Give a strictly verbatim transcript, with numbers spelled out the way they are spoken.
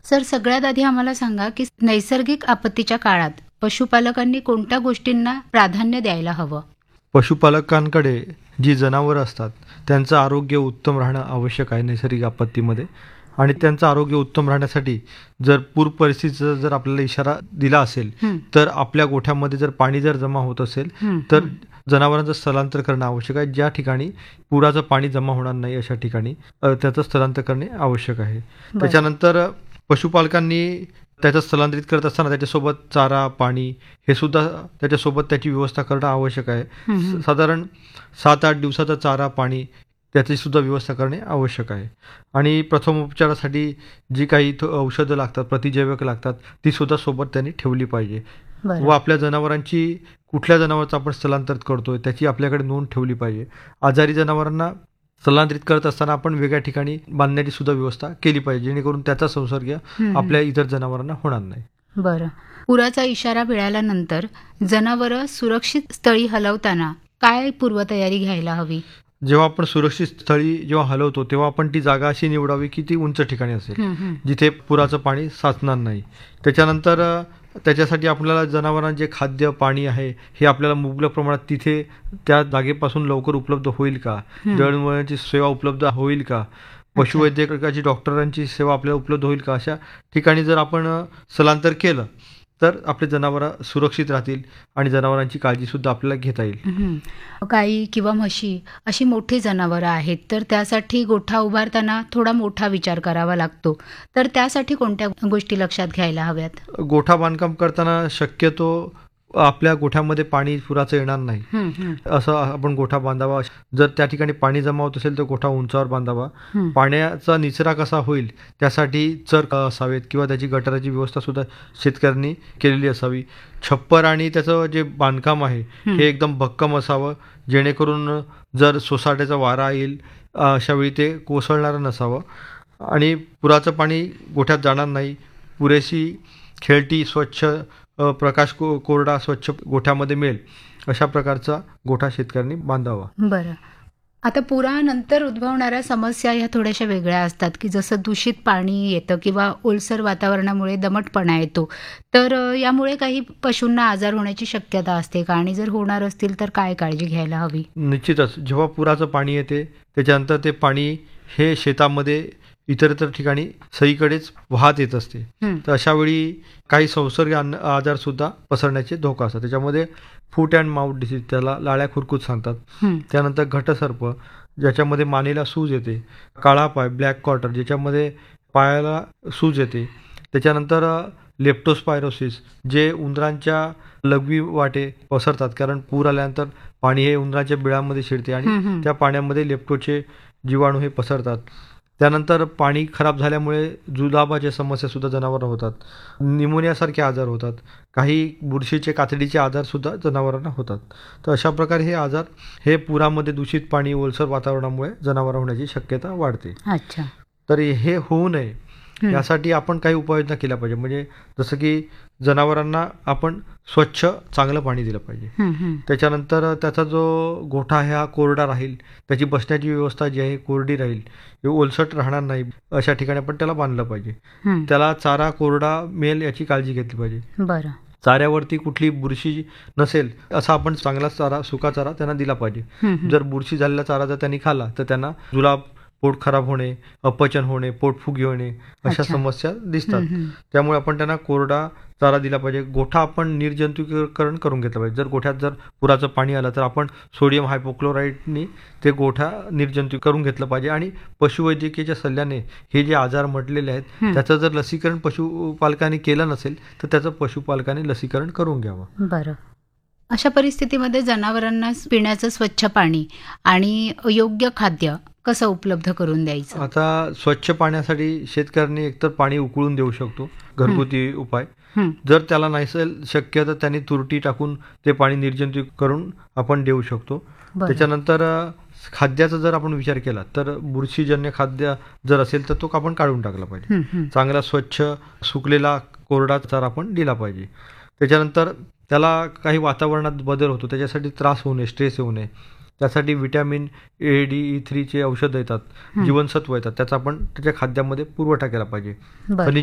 Sir, सगळ्यात आधी आम्हाला सांगा की नैसर्गिक आपत्तीच्या काळात पशुपालकांनी कोणत्या गोष्टींना प्राधान्य द्यायला हवं? पशुपालकांकडे जी जनावरं असतात त्यांचं आरोग्य उत्तम राहणं आवश्यक आहे नैसर्गिक आपत्तीमध्ये. आणि त्यांचं आरोग्य उत्तम राहण्यासाठी जर पूर परिस्थितीचा जर आपल्याला इशारा दिला असेल हं, तर आपल्या गोठ्यामध्ये जर पाणी जर जमा होत असेल हं, तर हं. जनावरांचं स्थलांतर करणं आवश्यक आहे. ज्या ठिकाणी पुराचं पाणी जमा होणार नाही अशा ठिकाणी अ, त्याचं स्थलांतर करणे आवश्यक आहे. बरं. त्याच्यानंतर अ, पशुपालकांनी त्याचं स्थलांतरित करत असताना त्याच्यासोबत चारा पाणी हे सुद्धा त्याच्यासोबत त्याची व्यवस्था करणं आवश्यक आहे. हं, स- हं. साधारण सात आठ दिवसाचा चारा पाणी त्याची सुद्धा व्यवस्था करणे आवश्यक आहे. आणि प्रथमोपचारासाठी जी काही इथं औषधं लागतात प्रतिजैवक लागतात ती सुद्धा सोबत त्यांनी ठेवली पाहिजे. व बरं. आपल्या जनावरांची कुठल्या जनावरांचं आपण स्थलांतरित करतोय त्याची आपल्याकडे नोंद ठेवली पाहिजे. आजारी जनावरांना स्थलांतरित करत असताना आपण वेगळ्या ठिकाणी बांधण्याची सुद्धा व्यवस्था केली पाहिजे जेणेकरून त्याचा संसर्ग हं, हं. आपल्या इतर जनावरांना होणार नाही. बरं. पुराचा इशारा मिळाल्यानंतर जनावरं सुरक्षित स्थळी हलवताना काय पूर्वतयारी घ्यायला हवी? जेव्हा आपण सुरक्षित स्थळी जेव्हा हलवतो तेव्हा आपण ती जागा अशी निवडावी की ती उंच ठिकाणी असेल हं, हं. जिथे पुराचं पाणी साचणार नाही. त्याच्यानंतर अ, त्याच्यासाठी आपल्याला जनावरांना जे खाद्य पाणी आहे हे आपल्याला मुबलक प्रमाणात तिथे त्या जागेपासून लवकर उपलब्ध होईल का, हं. दळणवळणाची सेवा उपलब्ध होईल का, पशुवैद्यकाची डॉक्टरांची सेवा आपल्याला उपलब्ध होईल का, अशा ठिकाणी जर आपण अ, स्थलांतर केलं तर आपले जनावरं सुरक्षित राहतील आणि जनावरांची काळजीसुद्धा आपल्याला घेता येईल. हं. गाई किंवा म्हशी अशी मोठी जनावरं आहेत तर त्यासाठी गोठा उभारताना थोडा मोठा विचार करावा लागतो. तर त्यासाठी कोणत्या गोष्टी लक्षात घ्यायला हव्यात? गोठा बांधकाम करताना शक्यतो आपल्या गोठ्यामध्ये पाणी पुराचं येणार नाही हं, हं. असं आपण गोठा बांधावा. जर त्या ठिकाणी पाणी जमा होत असेल तर गोठा उंचावर बांधावा. हं. पाण्याचा निचरा कसा होईल त्यासाठी चर असावेत किंवा त्याची गटाराची व्यवस्था सुद्धा शेतकऱ्यांनी केलेली असावी. छप्पर आणि त्याचं जे बांधकाम आहे हं. हे एकदम भक्कम असावं जेणेकरून जर सोसाट्याचा वारा येईल अशावेळी ते कोसळणारं नसावं आणि पुराचं पाणी गोठ्यात जाणार नाही. पुरेशी खेळती स्वच्छ अ, प्रकाश को कोरडा स्वच्छ गोठ्यामध्ये मिळेल अशा प्रकारचा गोठा शेतकऱ्यांनी बांधावा. बरं. आता पुरानंतर उद्भवणाऱ्या समस्या ह्या थोड्याशा वेगळ्या असतात की जसं दूषित पाणी येतं किंवा ओलसर वातावरणामुळे दमटपणा येतो. तर अ, यामुळे काही पशूंना आजार होण्याची शक्यता असते का? आणि जर होणार असतील तर काय काळजी घ्यायला हवी? निश्चितच जेव्हा पुराचं पाणी येते त्याच्यानंतर ते पाणी हे शेतामध्ये इतरत्र ठिकाणी सगळीकडेच वाहत येत असते. हं. तर अशा वेळी काही संसर्ग अन्न- आजारसुद्धा पसरण्याचे धोका असतात. त्याच्यामध्ये फूट अँड माउथ डिसीज त्याला लाळ्या खुरकूत सांगतात. हं. त्यानंतर घटसर्प ज्याच्यामध्ये मानेला सूज येते, काळा पाय ब्लॅक क्वार्टर ज्याच्यामध्ये पायाला सूज येते. त्याच्यानंतर लेप्टोस्पायरोसिस जे उंदरांच्या लघवी वाटे पसरतात कारण पूर आल्यानंतर पाणी हे उंदरांच्या बिळामध्ये शिरते हं, आणि हं. त्या पाण्यामध्ये लेप्टोचे जीवाणू हे पसरतात. त्यानंतर पाणी खराब झाल्यामुळे जुलाबाच्या समस्यासुद्धा जनावरं होतात. निमोनियासारखे आजार होतात. काही बुरशीचे कातडीचे आजारसुद्धा जनावरांना होतात. तर अशा प्रकारे हे आजार हे पुरामध्ये दूषित पाणी ओलसर वातावरणामुळे जनावरं होण्याची शक्यता वाढते. अच्छा. तर हे होऊ नये हं. यासाठी आपण काही उपाययोजना केल्या पाहिजे. म्हणजे जसं की जनावरांना आपण स्वच्छ चांगलं पाणी दिलं पाहिजे. हं, हं. त्याच्यानंतर त्याचा जो गोठा आहे हा कोरडा राहील. त्याची बसण्याची व्यवस्था जी आहे कोरडी राहील. हे ओलसट राहणार नाही अशा ठिकाणी आपण त्याला बांधलं पाहिजे. हं. त्याला चारा कोरडा मिळेल याची काळजी घेतली पाहिजे. बरं. चाऱ्यावरती कुठली बुरशी नसेल असा आपण चांगला चारा सुका चारा त्यांना दिला पाहिजे. हं, हं. जर बुरशी झालेला चारा जर त्यांनी खाल्ला तर त्यांना जुलाब, पोट खराब होणे, अपचन होणे, पोटफुगी होणे अशा अच्छा. समस्या दिसतात. हं, हं. त्यामुळे आपण त्यांना कोरडा चारा दिला पाहिजे. गोठा आपण निर्जंतुकीकरण करून घेतलं पाहिजे. जर गोठ्यात जर पुराचं पाणी आलं तर आपण सोडियम हायपोक्लोराईडनी ते गोठा निर्जंतुक करून घेतलं पाहिजे आणि पशुवैद्यकीयच्या सल्ल्याने हे जे आजार म्हटलेले आहेत हं. त्याचं जर लसीकरण पशुपालकांनी केलं नसेल तर त्याचं पशुपालकांनी लसीकरण करून घ्यावं. बरं. अशा परिस्थितीमध्ये जनावरांना पिण्याचं स्वच्छ पाणी आणि योग्य खाद्य कसं उपलब्ध करून द्यायचं? आता स्वच्छ पाण्यासाठी शेतकऱ्यांनी एकतर पाणी उकळून देऊ शकतो घरगुती उपाय. हं. जर त्याला नसेल शक्य तर त्यांनी तुरटी टाकून ते पाणी निर्जंतुक करून आपण देऊ शकतो. बरं. त्याच्यानंतर अ, खाद्याचा जर आपण विचार केला तर बुरशीजन्य खाद्य जर असेल तर तो आपण काढून टाकला पाहिजे. हं, हं. चांगला स्वच्छ सुकलेला कोरडा चारा आपण दिला पाहिजे. त्याच्यानंतर त्याला काही वातावरणात बदल होतो त्याच्यासाठी त्रास होऊ नये, स्ट्रेस येऊ नये त्यासाठी विटॅमिन ए डी ई थ्रीचे औषधं येतात, हं. जीवनसत्व येतात त्याचा आपण त्याच्या खाद्यामध्ये पुरवठा केला पाहिजे. बरं. खनिज